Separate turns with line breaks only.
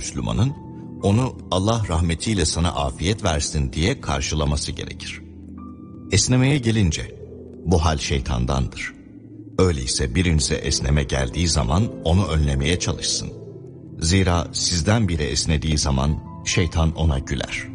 Müslümanın onu Allah rahmetiyle sana afiyet versin diye karşılaması gerekir. Esnemeye gelince bu hal şeytandandır. Öyleyse birinize esneme geldiği zaman onu önlemeye çalışsın. Zira sizden biri esnediği zaman şeytan ona güler.